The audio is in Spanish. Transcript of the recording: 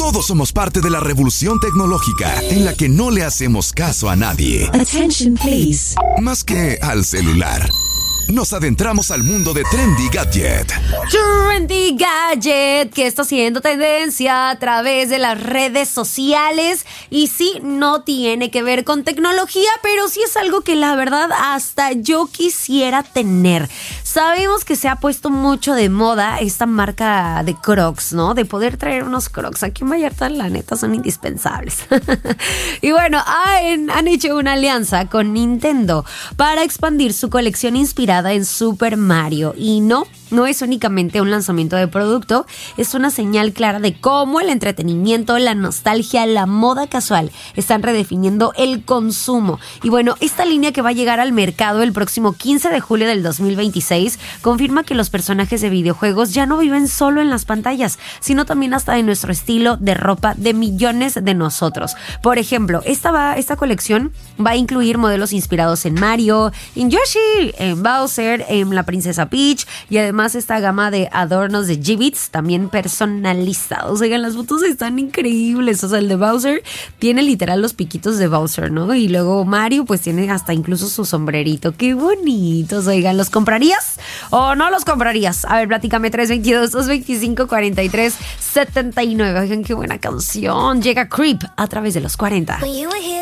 Todos somos parte de la revolución tecnológica en la que no le hacemos caso a nadie. Attention, please. Más que al celular. Nos adentramos al mundo de Trendy Gadget. Trendy Gadget, que está siendo tendencia a través de las redes sociales. Y sí, no tiene que ver con tecnología, pero sí es algo que la verdad hasta yo quisiera tener. Sabemos que se ha puesto mucho de moda esta marca de Crocs, ¿no? De poder traer unos Crocs. Aquí en Vallarta, la neta, son indispensables. Y bueno, han hecho una alianza con Nintendo para expandir su colección inspirada en Super Mario. Y no es únicamente un lanzamiento de producto, es una señal clara de cómo el entretenimiento, la nostalgia, la moda casual están redefiniendo el consumo. Y bueno, esta línea que va a llegar al mercado el próximo 15 de julio del 2026 confirma que los personajes de videojuegos ya no viven solo en las pantallas, sino también hasta en nuestro estilo de ropa de millones de nosotros. Por ejemplo, esta colección va a incluir modelos inspirados en Mario, en Yoshi, en Bowser, en la princesa Peach y además esta gama de adornos de Jibbitz también personalizados. Oigan, las fotos están increíbles. O sea, el de Bowser tiene literal los piquitos de Bowser, ¿no? Y luego Mario pues tiene hasta incluso su sombrerito. ¡Qué bonitos! Oigan, ¿los comprarías o no los comprarías? A ver, platícame 322-225-4379. Oigan, qué buena canción. Llega Creep a través de los 40.